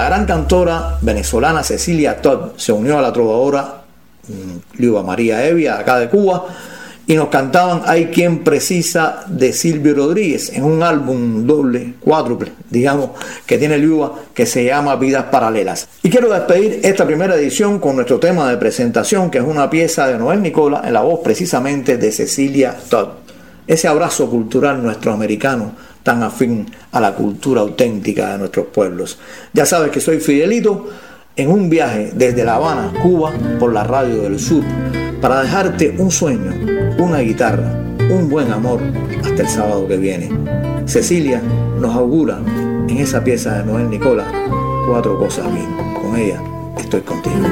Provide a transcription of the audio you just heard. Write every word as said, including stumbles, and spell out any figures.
La gran cantora venezolana Cecilia Todd se unió a la trovadora Liuba María Evia, acá de Cuba, y nos cantaban Hay quien precisa de Silvio Rodríguez en un álbum doble, cuádruple, digamos, que tiene Liuba, que se llama Vidas Paralelas. Y quiero despedir esta primera edición con nuestro tema de presentación, que es una pieza de Noel Nicola en la voz precisamente de Cecilia Todd. Ese abrazo cultural nuestroamericano tan afín a la cultura auténtica de nuestros pueblos. Ya sabes que soy Fidelito, en un viaje desde La Habana, Cuba, por la Radio del Sur, para dejarte un sueño, una guitarra, un buen amor, hasta el sábado que viene. Cecilia nos augura en esa pieza de Noel Nicola cuatro cosas bien. Con ella estoy contigo.